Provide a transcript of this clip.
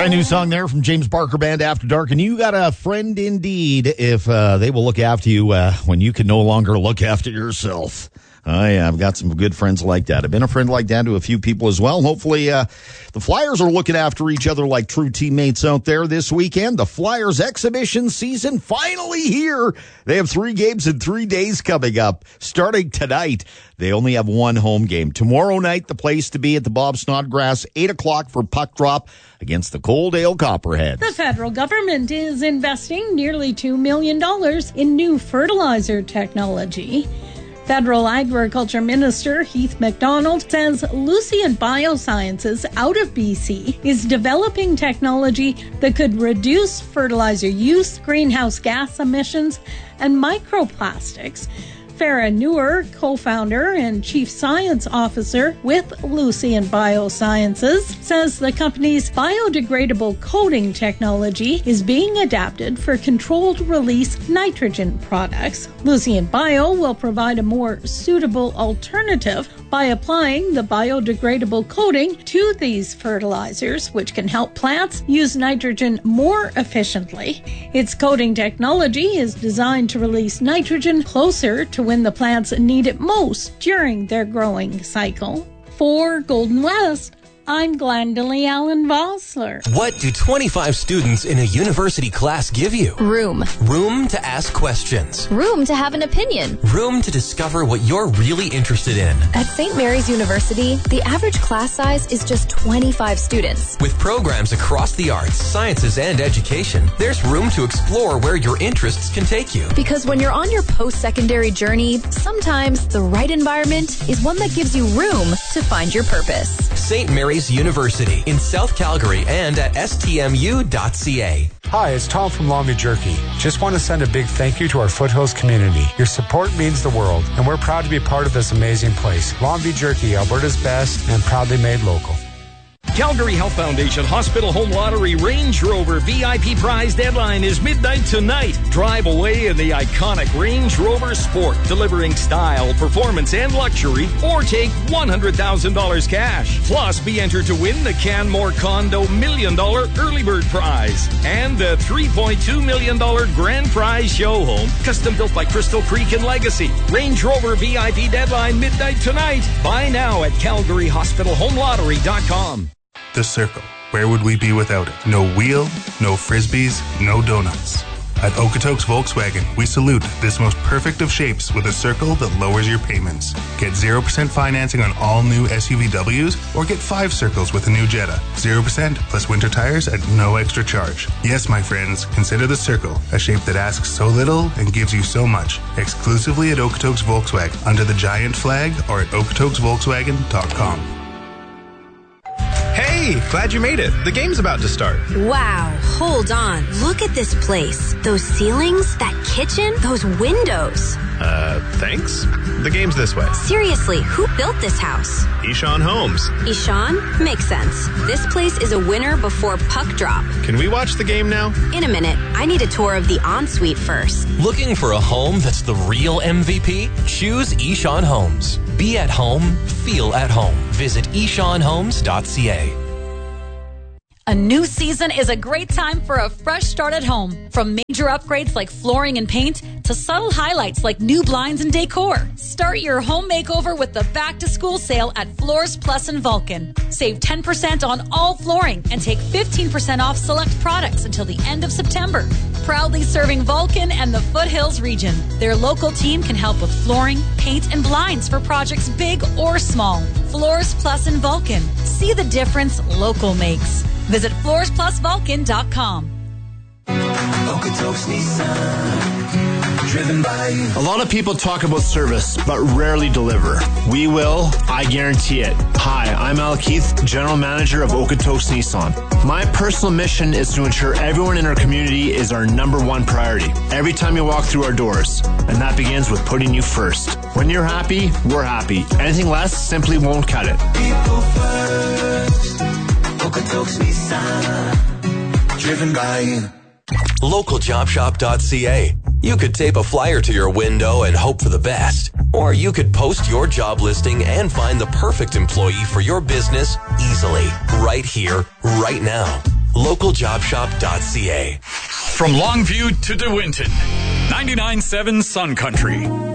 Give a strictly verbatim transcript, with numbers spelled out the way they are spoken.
Brand new song there from James Barker Band, After Dark. And you got a friend indeed if uh, they will look after you uh, when you can no longer look after yourself. Oh, yeah, I've got some good friends like that. I've been a friend like that to a few people as well. Hopefully, uh, the Flyers are looking after each other like true teammates out there this weekend. The Flyers exhibition season finally here. They have three games in three days coming up. Starting tonight, they only have one home game. Tomorrow night, the place to be at the Bob Snodgrass, eight o'clock for puck drop against the Coaldale Copperheads. The federal government is investing nearly two million dollars in new fertilizer technology. Federal Agriculture Minister Heath MacDonald says Lucient Biosciences out of B C is developing technology that could reduce fertilizer use, greenhouse gas emissions, and microplastics. Farah Noor, co-founder and chief science officer with Lucient Biosciences, says the company's biodegradable coating technology is being adapted for controlled release nitrogen products. Lucient Bio will provide a more suitable alternative by applying the biodegradable coating to these fertilizers, which can help plants use nitrogen more efficiently. Its coating technology is designed to release nitrogen closer to when the plants need it most during their growing cycle. For Golden West, I'm Glendalee Allen Vossler. What do twenty-five students in a university class give you? Room. Room to ask questions. Room to have an opinion. Room to discover what you're really interested in. At Saint Mary's University, the average class size is just twenty-five students. With programs across the arts, sciences, and education, there's room to explore where your interests can take you. Because when you're on your post-secondary journey, sometimes the right environment is one that gives you room to find your purpose. Saint Mary's University in South Calgary and at S T M U dot C A. Hi, it's Tom from Longview Jerky. Just want to send a big thank you to our Foothills community. Your support means the world, and we're proud to be part of this amazing place. Longview Jerky, Alberta's best, and proudly made local. Calgary Health Foundation Hospital Home Lottery Range Rover V I P prize deadline is midnight tonight. Drive away in the iconic Range Rover Sport, delivering style, performance, and luxury, or take one hundred thousand dollars cash. Plus, be entered to win the Canmore Condo Million Dollar Early Bird Prize and the three point two million dollars Grand Prize Show Home, custom built by Crystal Creek and Legacy. Range Rover V I P deadline midnight tonight. Buy now at calgary hospital home lottery dot com. The Circle. Where would we be without it? No wheel, no frisbees, no donuts. At Okotoks Volkswagen, we salute this most perfect of shapes with a circle that lowers your payments. Get zero percent financing on all new S U V Ws or get five circles with a new Jetta. zero percent plus winter tires at no extra charge. Yes, my friends, consider the Circle, a shape that asks so little and gives you so much. Exclusively at Okotoks Volkswagen, under the giant flag or at okotoks volkswagen dot com. Hey, glad you made it. The game's about to start. Wow, hold on. Look at this place. Those ceilings, that kitchen, those windows. Uh, thanks? The game's this way. Seriously, who built this house? Ishan Homes. Ishan? Makes sense. This place is a winner before puck drop. Can we watch the game now? In a minute. I need a tour of the ensuite first. Looking for a home that's the real M V P? Choose Ishan Homes. Be at home, feel at home. Visit ishan homes dot c a. A new season is a great time for a fresh start at home. From major upgrades like flooring and paint to subtle highlights like new blinds and decor. Start your home makeover with the back-to-school sale at Floors Plus and Vulcan. Save ten percent on all flooring and take fifteen percent off select products until the end of September. Proudly serving Vulcan and the Foothills region. Their local team can help with flooring, paint, and blinds for projects big or small. Floors Plus and Vulcan. See the difference local makes. Visit floors plus vulcan dot com. Okotoks Nissan, driven by you. A lot of people talk about service, but rarely deliver. We will, I guarantee it. Hi, I'm Al Keith, General Manager of Okotoks Nissan. My personal mission is to ensure everyone in our community is our number one priority every time you walk through our doors, and that begins with putting you first. When you're happy, we're happy. Anything less simply won't cut it. People first. Okotoks Nissan, driven by you. local job shop dot c a. You could tape a flyer to your window and hope for the best. Or you could post your job listing and find the perfect employee for your business easily, right here, right now. local job shop dot c a. From Longview to DeWinton, ninety-nine point seven Sun Country.